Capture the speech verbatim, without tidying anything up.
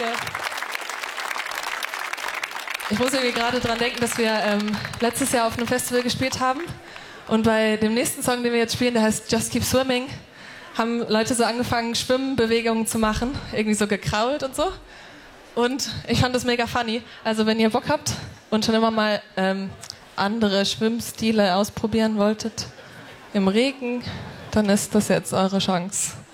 Ich muss irgendwie gerade dran denken, dass wir ähm, letztes Jahr auf einem Festival gespielt haben. Und bei dem nächsten Song, den wir jetzt spielen, der heißt Just Keep Swimming, haben Leute so angefangen, Schwimmbewegungen zu machen. Irgendwie so gekrault und so. Und ich fand das mega funny. Also wenn ihr Bock habt und schon immer mal ähm, andere Schwimmstile ausprobieren wolltet im Regen, dann ist das jetzt eure Chance.